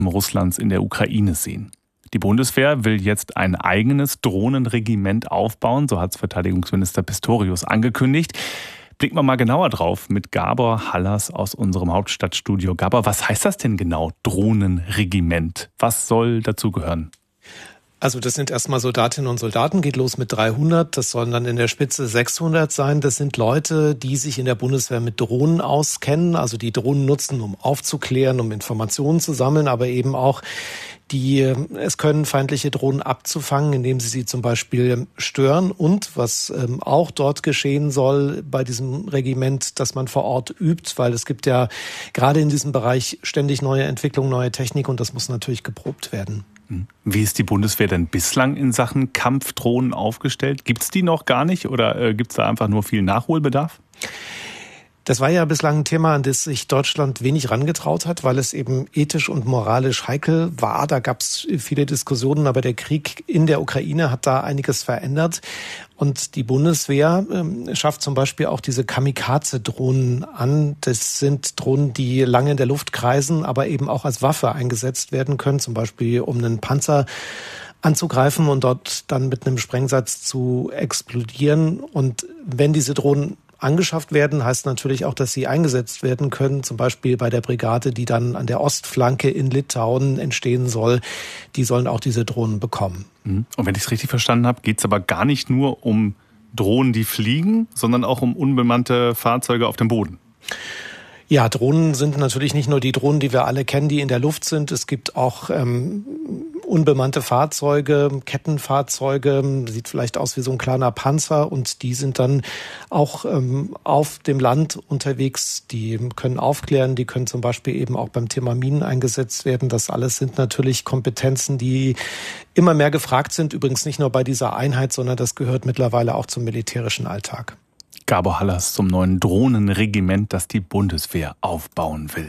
Russlands in der Ukraine sehen. Die Bundeswehr will jetzt ein eigenes Drohnenregiment aufbauen, so hat es Verteidigungsminister Pistorius angekündigt. Blicken wir mal genauer drauf mit Gabor Hallas aus unserem Hauptstadtstudio. Gabor, was heißt das denn genau, Drohnenregiment? Was soll dazugehören? Also das sind erstmal Soldatinnen und Soldaten, geht los mit 300, das sollen dann in der Spitze 600 sein. Das sind Leute, die sich in der Bundeswehr mit Drohnen auskennen, also die Drohnen nutzen, um aufzuklären, um Informationen zu sammeln, aber eben auch es können feindliche Drohnen abzufangen, indem sie zum Beispiel stören. Und was auch dort geschehen soll bei diesem Regiment, dass man vor Ort übt, weil es gibt ja gerade in diesem Bereich ständig neue Entwicklungen, neue Technik und das muss natürlich geprobt werden. Wie ist die Bundeswehr denn bislang in Sachen Kampfdrohnen aufgestellt? Gibt es die noch gar nicht oder gibt es da einfach nur viel Nachholbedarf? Das war ja bislang ein Thema, an das sich Deutschland wenig rangetraut hat, weil es eben ethisch und moralisch heikel war. Da gab es viele Diskussionen, aber der Krieg in der Ukraine hat da einiges verändert. Und die Bundeswehr schafft zum Beispiel auch diese Kamikaze-Drohnen an. Das sind Drohnen, die lange in der Luft kreisen, aber eben auch als Waffe eingesetzt werden können, zum Beispiel um einen Panzer anzugreifen und dort dann mit einem Sprengsatz zu explodieren. Und wenn diese Drohnen angeschafft werden, heißt natürlich auch, dass sie eingesetzt werden können, zum Beispiel bei der Brigade, die dann an der Ostflanke in Litauen entstehen soll. Die sollen auch diese Drohnen bekommen. Und wenn ich es richtig verstanden habe, geht es aber gar nicht nur um Drohnen, die fliegen, sondern auch um unbemannte Fahrzeuge auf dem Boden. Ja, Drohnen sind natürlich nicht nur die Drohnen, die wir alle kennen, die in der Luft sind. Es gibt auch unbemannte Fahrzeuge, Kettenfahrzeuge, sieht vielleicht aus wie so ein kleiner Panzer und die sind dann auch auf dem Land unterwegs. Die können aufklären, die können zum Beispiel eben auch beim Thema Minen eingesetzt werden. Das alles sind natürlich Kompetenzen, die immer mehr gefragt sind. Übrigens nicht nur bei dieser Einheit, sondern das gehört mittlerweile auch zum militärischen Alltag. Gabor Hallas zum neuen Drohnenregiment, das die Bundeswehr aufbauen will.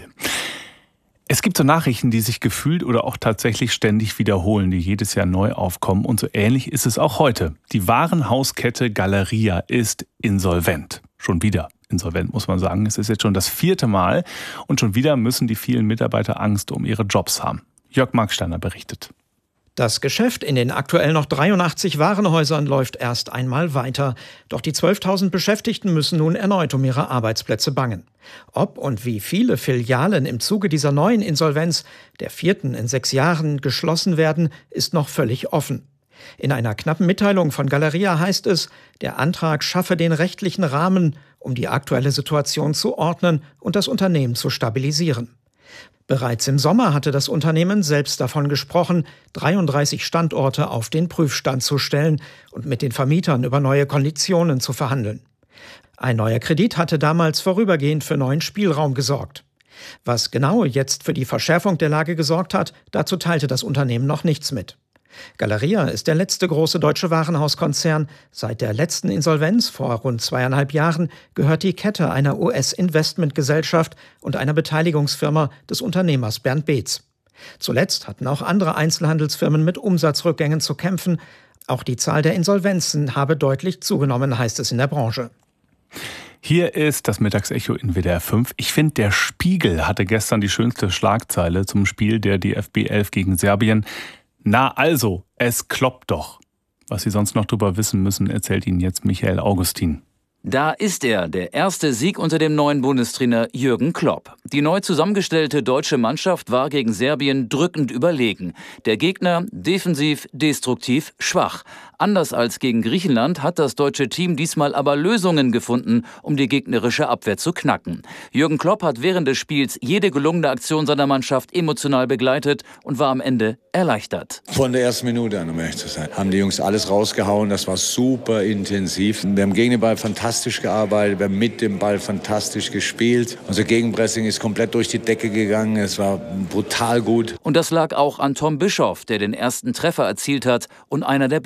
Es gibt so Nachrichten, die sich gefühlt oder auch tatsächlich ständig wiederholen, die jedes Jahr neu aufkommen. Und so ähnlich ist es auch heute. Die Warenhauskette Galeria ist insolvent. Schon wieder insolvent, muss man sagen. Es ist jetzt schon das 4. Mal. Und schon wieder müssen die vielen Mitarbeiter Angst um ihre Jobs haben. Jörg Marksteiner berichtet. Das Geschäft in den aktuell noch 83 Warenhäusern läuft erst einmal weiter. Doch die 12.000 Beschäftigten müssen nun erneut um ihre Arbeitsplätze bangen. Ob und wie viele Filialen im Zuge dieser neuen Insolvenz, der 4. in 6 Jahren, geschlossen werden, ist noch völlig offen. In einer knappen Mitteilung von Galeria heißt es, der Antrag schaffe den rechtlichen Rahmen, um die aktuelle Situation zu ordnen und das Unternehmen zu stabilisieren. Bereits im Sommer hatte das Unternehmen selbst davon gesprochen, 33 Standorte auf den Prüfstand zu stellen und mit den Vermietern über neue Konditionen zu verhandeln. Ein neuer Kredit hatte damals vorübergehend für neuen Spielraum gesorgt. Was genau jetzt für die Verschärfung der Lage gesorgt hat, dazu teilte das Unternehmen noch nichts mit. Galeria ist der letzte große deutsche Warenhauskonzern. Seit der letzten Insolvenz vor rund 2,5 Jahren gehört die Kette einer US-Investmentgesellschaft und einer Beteiligungsfirma des Unternehmers Bernd Beetz. Zuletzt hatten auch andere Einzelhandelsfirmen mit Umsatzrückgängen zu kämpfen. Auch die Zahl der Insolvenzen habe deutlich zugenommen, heißt es in der Branche. Hier ist das Mittagsecho in WDR 5. Ich finde, der Spiegel hatte gestern die schönste Schlagzeile zum Spiel der DFB 11 gegen Serbien. Na also, es kloppt doch. Was Sie sonst noch drüber wissen müssen, erzählt Ihnen jetzt Michael Augustin. Da ist er, der erste Sieg unter dem neuen Bundestrainer Jürgen Klopp. Die neu zusammengestellte deutsche Mannschaft war gegen Serbien drückend überlegen. Der Gegner defensiv, destruktiv, schwach. Anders als gegen Griechenland hat das deutsche Team diesmal aber Lösungen gefunden, um die gegnerische Abwehr zu knacken. Jürgen Klopp hat während des Spiels jede gelungene Aktion seiner Mannschaft emotional begleitet und war am Ende erleichtert. Von der ersten Minute an, um ehrlich zu sein, haben die Jungs alles rausgehauen. Das war super intensiv. Wir haben gegen den Ball fantastisch gearbeitet, wir haben mit dem Ball fantastisch gespielt. Unser Gegenpressing ist komplett durch die Decke gegangen. Es war brutal gut. Und das lag auch an Tom Bischoff, der den ersten Treffer erzielt hat und einer der besten Spieler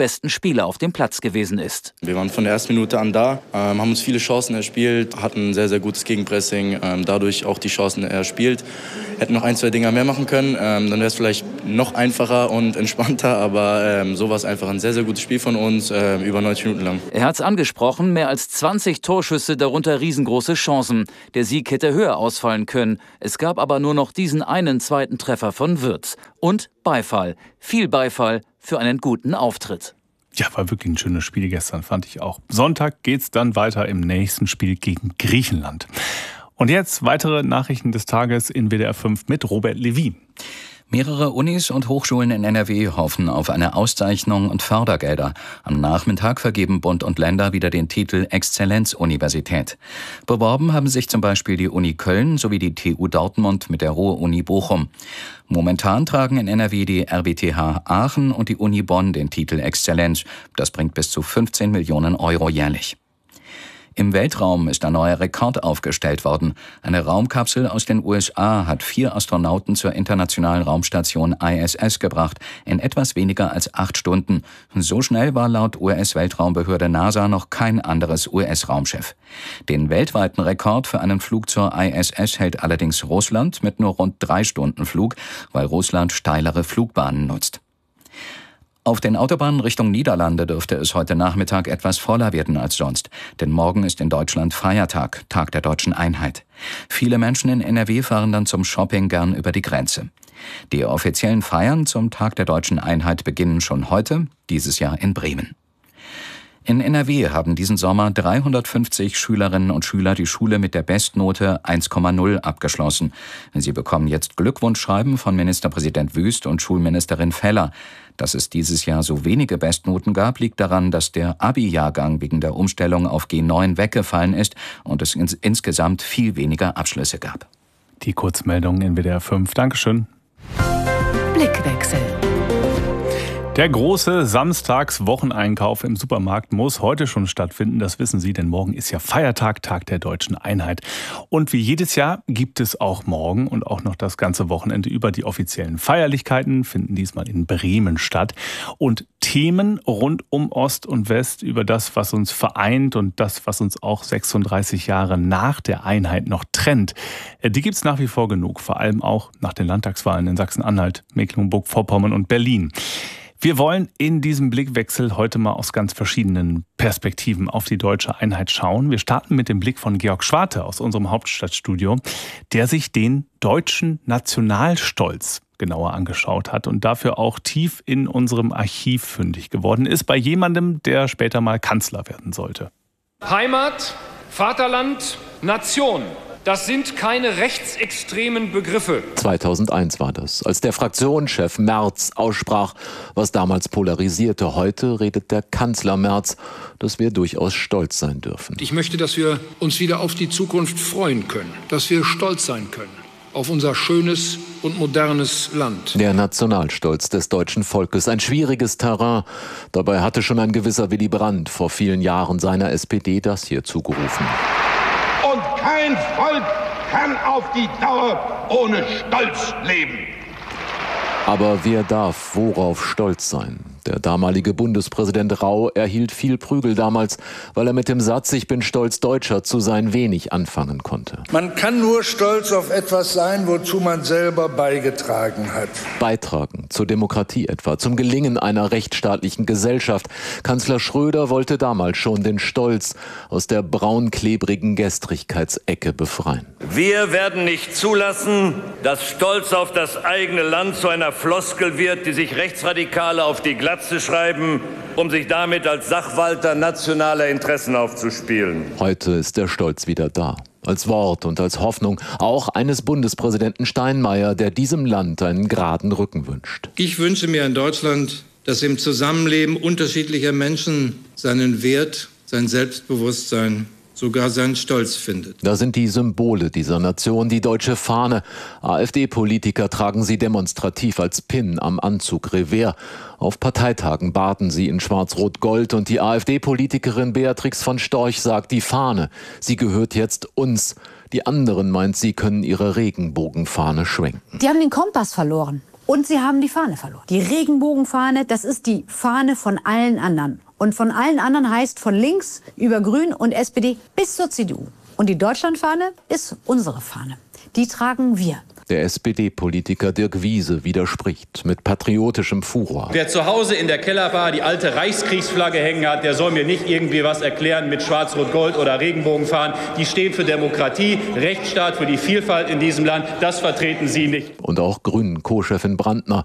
Spieler auf dem Platz gewesen ist. Wir waren von der ersten Minute an da, haben uns viele Chancen erspielt, hatten ein sehr, sehr gutes Gegenpressing, dadurch auch die Chancen erspielt. Hätten noch 1, 2 Dinger mehr machen können, dann wäre es vielleicht noch einfacher und entspannter, aber so war es einfach ein sehr, sehr gutes Spiel von uns, über 90 Minuten lang. Er hat es angesprochen, mehr als 20 Torschüsse, darunter riesengroße Chancen. Der Sieg hätte höher ausfallen können. Es gab aber nur noch diesen einen zweiten Treffer von Wirtz. Und Beifall, viel Beifall für einen guten Auftritt. Ja, war wirklich ein schönes Spiel gestern, fand ich auch. Sonntag geht's dann weiter im nächsten Spiel gegen Griechenland. Und jetzt weitere Nachrichten des Tages in WDR 5 mit Robert Levin. Mehrere Unis und Hochschulen in NRW hoffen auf eine Auszeichnung und Fördergelder. Am Nachmittag vergeben Bund und Länder wieder den Titel Exzellenzuniversität. Beworben haben sich zum Beispiel die Uni Köln sowie die TU Dortmund mit der Ruhr-Uni Bochum. Momentan tragen in NRW die RWTH Aachen und die Uni Bonn den Titel Exzellenz. Das bringt bis zu 15 Millionen Euro jährlich. Im Weltraum ist ein neuer Rekord aufgestellt worden. Eine Raumkapsel aus den USA hat 4 Astronauten zur internationalen Raumstation ISS gebracht, in etwas weniger als 8 Stunden. So schnell war laut US-Weltraumbehörde NASA noch kein anderes US-Raumschiff. Den weltweiten Rekord für einen Flug zur ISS hält allerdings Russland mit nur rund 3 Stunden Flug, weil Russland steilere Flugbahnen nutzt. Auf den Autobahnen Richtung Niederlande dürfte es heute Nachmittag etwas voller werden als sonst. Denn morgen ist in Deutschland Feiertag, Tag der Deutschen Einheit. Viele Menschen in NRW fahren dann zum Shopping gern über die Grenze. Die offiziellen Feiern zum Tag der Deutschen Einheit beginnen schon heute, dieses Jahr in Bremen. In NRW haben diesen Sommer 350 Schülerinnen und Schüler die Schule mit der Bestnote 1,0 abgeschlossen. Sie bekommen jetzt Glückwunschschreiben von Ministerpräsident Wüst und Schulministerin Feller. Dass es dieses Jahr so wenige Bestnoten gab, liegt daran, dass der Abi-Jahrgang wegen der Umstellung auf G9 weggefallen ist und es insgesamt viel weniger Abschlüsse gab. Die Kurzmeldung in WDR 5. Dankeschön. Blickwechsel. Der große Samstags-Wocheneinkauf im Supermarkt muss heute schon stattfinden, das wissen Sie, denn morgen ist ja Feiertag, Tag der Deutschen Einheit. Und wie jedes Jahr gibt es auch morgen und auch noch das ganze Wochenende über die offiziellen Feierlichkeiten, finden diesmal in Bremen statt. Und Themen rund um Ost und West, über das, was uns vereint und das, was uns auch 36 Jahre nach der Einheit noch trennt, die gibt es nach wie vor genug, vor allem auch nach den Landtagswahlen in Sachsen-Anhalt, Mecklenburg-Vorpommern und Berlin. Wir wollen in diesem Blickwechsel heute mal aus ganz verschiedenen Perspektiven auf die deutsche Einheit schauen. Wir starten mit dem Blick von Georg Schwarte aus unserem Hauptstadtstudio, der sich den deutschen Nationalstolz genauer angeschaut hat und dafür auch tief in unserem Archiv fündig geworden ist, bei jemandem, der später mal Kanzler werden sollte. Heimat, Vaterland, Nation. Das sind keine rechtsextremen Begriffe. 2001 war das, als der Fraktionschef Merz aussprach, was damals polarisierte. Heute redet der Kanzler Merz, dass wir durchaus stolz sein dürfen. Ich möchte, dass wir uns wieder auf die Zukunft freuen können, dass wir stolz sein können auf unser schönes und modernes Land. Der Nationalstolz des deutschen Volkes, ein schwieriges Terrain. Dabei hatte schon ein gewisser Willy Brandt vor vielen Jahren seiner SPD das hier zugerufen. Und kein Volk kann auf die Dauer ohne Stolz leben. Aber wer darf worauf stolz sein? Der damalige Bundespräsident Rau erhielt viel Prügel damals, weil er mit dem Satz „Ich bin stolz Deutscher" zu sein wenig anfangen konnte. Man kann nur stolz auf etwas sein, wozu man selber beigetragen hat. Beitragen zur Demokratie etwa, zum Gelingen einer rechtsstaatlichen Gesellschaft. Kanzler Schröder wollte damals schon den Stolz aus der braunklebrigen Gestrigkeitsecke befreien. Wir werden nicht zulassen, dass Stolz auf das eigene Land zu einer Floskel wird, die sich Rechtsradikale auf die Glatze schreiben, um sich damit als Sachwalter nationaler Interessen aufzuspielen. Heute ist der Stolz wieder da. Als Wort und als Hoffnung auch eines Bundespräsidenten Steinmeier, der diesem Land einen geraden Rücken wünscht. Ich wünsche mir ein Deutschland, das im Zusammenleben unterschiedlicher Menschen seinen Wert, sein Selbstbewusstsein, sogar seinen Stolz findet. Da sind die Symbole dieser Nation, die deutsche Fahne. AfD-Politiker tragen sie demonstrativ als Pin am Anzug Revers. Auf Parteitagen baden sie in Schwarz-Rot-Gold und die AfD-Politikerin Beatrix von Storch sagt, die Fahne, sie gehört jetzt uns. Die anderen, meint sie, können ihre Regenbogenfahne schwenken. Die haben den Kompass verloren. Und sie haben die Fahne verloren. Die Regenbogenfahne, das ist die Fahne von allen anderen. Und von allen anderen heißt von links über Grün und SPD bis zur CDU. Und die Deutschlandfahne ist unsere Fahne. Die tragen wir. Der SPD-Politiker Dirk Wiese widerspricht mit patriotischem Furor. Wer zu Hause in der Kellerbar die alte Reichskriegsflagge hängen hat, der soll mir nicht irgendwie was erklären mit Schwarz-Rot-Gold oder Regenbogenfahnen. Die stehen für Demokratie, Rechtsstaat, für die Vielfalt in diesem Land. Das vertreten Sie nicht. Und auch Grünen-Co-Chefin Brandner